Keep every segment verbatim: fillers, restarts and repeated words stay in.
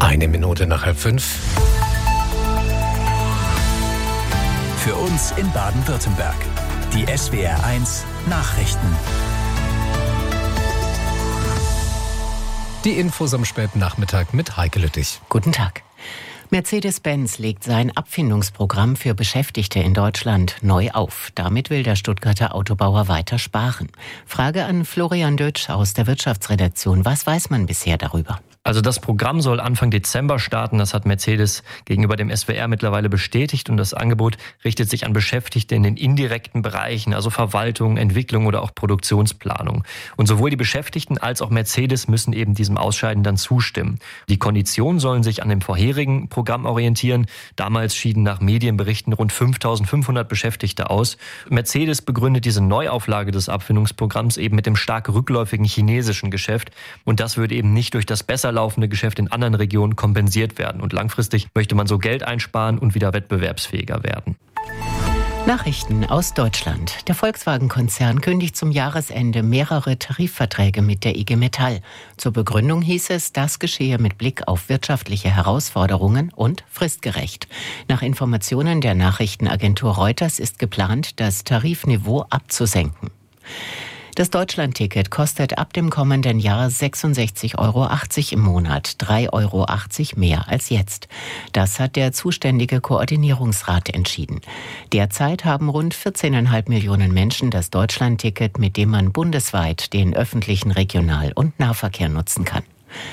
Eine Minute nach halb fünf. Für uns in Baden-Württemberg. Die S W R eins Nachrichten. Die Infos am späten Nachmittag mit Heike Lüttich. Guten Tag. Mercedes-Benz legt sein Abfindungsprogramm für Beschäftigte in Deutschland neu auf. Damit will der Stuttgarter Autobauer weiter sparen. Frage an Florian Dötsch aus der Wirtschaftsredaktion. Was weiß man bisher darüber? Also das Programm soll Anfang Dezember starten. Das hat Mercedes gegenüber dem S W R mittlerweile bestätigt. Und das Angebot richtet sich an Beschäftigte in den indirekten Bereichen, also Verwaltung, Entwicklung oder auch Produktionsplanung. Und sowohl die Beschäftigten als auch Mercedes müssen eben diesem Ausscheiden dann zustimmen. Die Konditionen sollen sich an dem vorherigen Programm orientieren. Damals schieden nach Medienberichten rund fünftausendfünfhundert Beschäftigte aus. Mercedes begründet diese Neuauflage des Abfindungsprogramms eben mit dem stark rückläufigen chinesischen Geschäft. Und das würde eben nicht durch das besser laufende Geschäft in anderen Regionen kompensiert werden. Und langfristig möchte man so Geld einsparen und wieder wettbewerbsfähiger werden. Nachrichten aus Deutschland. Der Volkswagen-Konzern kündigt zum Jahresende mehrere Tarifverträge mit der I G Metall. Zur Begründung hieß es, das geschehe mit Blick auf wirtschaftliche Herausforderungen und fristgerecht. Nach Informationen der Nachrichtenagentur Reuters ist geplant, das Tarifniveau abzusenken. Das Deutschlandticket kostet ab dem kommenden Jahr sechsundsechzig Euro achtzig im Monat, drei Euro achtzig mehr als jetzt. Das hat der zuständige Koordinierungsrat entschieden. Derzeit haben rund vierzehn Komma fünf Millionen Menschen das Deutschlandticket, mit dem man bundesweit den öffentlichen Regional- und Nahverkehr nutzen kann.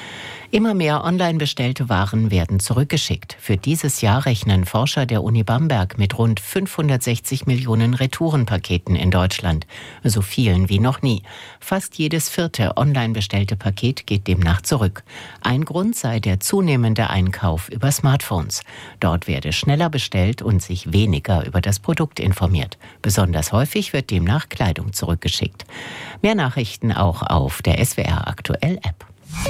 Immer mehr online bestellte Waren werden zurückgeschickt. Für dieses Jahr rechnen Forscher der Uni Bamberg mit rund fünfhundertsechzig Millionen Retourenpaketen in Deutschland. So vielen wie noch nie. Fast jedes vierte online bestellte Paket geht demnach zurück. Ein Grund sei der zunehmende Einkauf über Smartphones. Dort werde schneller bestellt und sich weniger über das Produkt informiert. Besonders häufig wird demnach Kleidung zurückgeschickt. Mehr Nachrichten auch auf der S W R Aktuell App.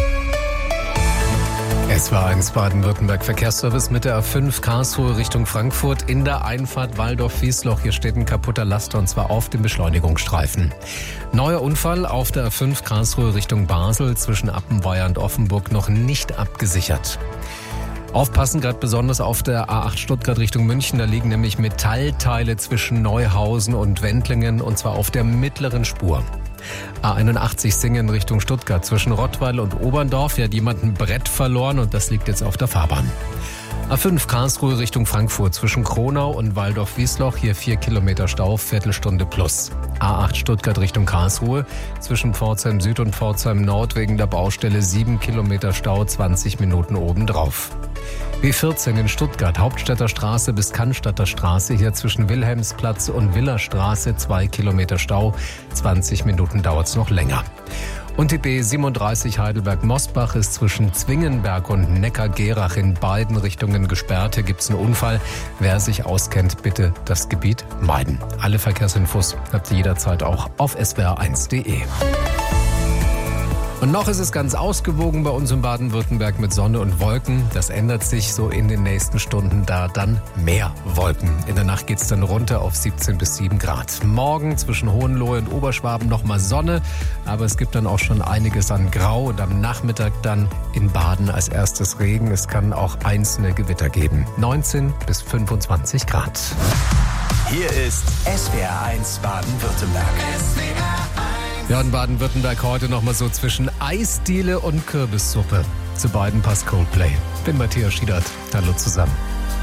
Es war eins Baden-Württemberg Verkehrsservice mit der A fünf Karlsruhe Richtung Frankfurt in der Einfahrt Walldorf-Wiesloch. Hier steht ein kaputter Laster und zwar auf dem Beschleunigungsstreifen. Neuer Unfall auf der A fünf Karlsruhe Richtung Basel zwischen Appenweier und Offenburg noch nicht abgesichert. Aufpassen, gerade besonders auf der A acht Stuttgart Richtung München. Da liegen nämlich Metallteile zwischen Neuhausen und Wendlingen und zwar auf der mittleren Spur. A einundachtzig Singen Richtung Stuttgart zwischen Rottweil und Oberndorf. Hier hat jemand ein Brett verloren und das liegt jetzt auf der Fahrbahn. A fünf Karlsruhe Richtung Frankfurt zwischen Kronau und Walldorf-Wiesloch. Hier vier Kilometer Stau, Viertelstunde plus. A acht Stuttgart Richtung Karlsruhe zwischen Pforzheim Süd und Pforzheim Nord wegen der Baustelle sieben Kilometer Stau, zwanzig Minuten obendrauf. B vierzehn in Stuttgart, Hauptstädter Straße bis Cannstatter Straße, hier zwischen Wilhelmsplatz und Villerstraße, zwei Kilometer Stau, zwanzig Minuten dauert's noch länger. Und die B siebenunddreißig Heidelberg-Mosbach ist zwischen Zwingenberg und Neckar-Gerach in beiden Richtungen gesperrt. Hier gibt's einen Unfall. Wer sich auskennt, bitte das Gebiet meiden. Alle Verkehrsinfos habt ihr jederzeit auch auf S W R eins punkt de. Und noch ist es ganz ausgewogen bei uns in Baden-Württemberg mit Sonne und Wolken. Das ändert sich so in den nächsten Stunden, da dann mehr Wolken. In der Nacht geht's dann runter auf siebzehn bis sieben Grad. Morgen zwischen Hohenlohe und Oberschwaben nochmal Sonne, aber es gibt dann auch schon einiges an Grau und am Nachmittag dann in Baden als erstes Regen. Es kann auch einzelne Gewitter geben. neunzehn bis fünfundzwanzig Grad. Hier ist S W R eins Baden-Württemberg. Ja, in Baden-Württemberg heute nochmal so zwischen Eisdiele und Kürbissuppe. Zu beiden passt Coldplay. Bin Matthias Schiedert. Hallo zusammen.